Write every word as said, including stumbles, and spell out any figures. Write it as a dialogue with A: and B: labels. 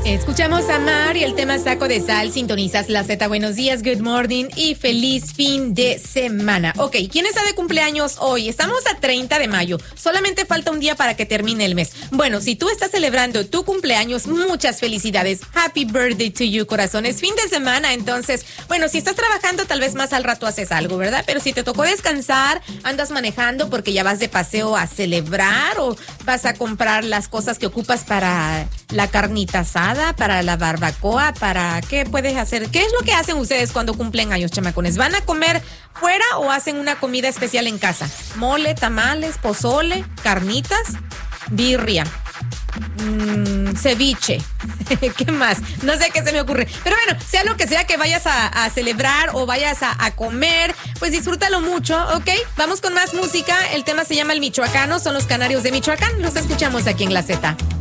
A: Escuchamos a Mar y el tema Saco de Sal. Sintonizas la Z. Buenos días, good morning y feliz fin de semana. Ok, ¿quién está de cumpleaños hoy? Estamos a treinta de mayo. Solamente falta un día para que termine el mes. Bueno, si tú estás celebrando tu cumpleaños, muchas felicidades. Happy birthday to you, corazón. Es fin de semana, entonces, bueno, si estás trabajando, tal vez más al rato haces algo, ¿verdad? Pero si te tocó descansar, andas manejando porque ya vas de paseo a celebrar o vas a comprar las cosas que ocupas para la carnita asada, para la barbacoa, para qué puedes hacer. ¿Qué es lo que hacen ustedes cuando cumplen años, chamacones? ¿Van a comer fuera o hacen una comida especial en casa? Mole, tamales, pozole, carnitas, birria, mmm, ceviche. ¿Qué más? No sé qué se me ocurre. Pero bueno, sea lo que sea que vayas a, a celebrar o vayas a, a comer, pues disfrútalo mucho, ¿ok? Vamos con más música. El tema se llama El Michoacano. Son los canarios de Michoacán. Los escuchamos aquí en La Z.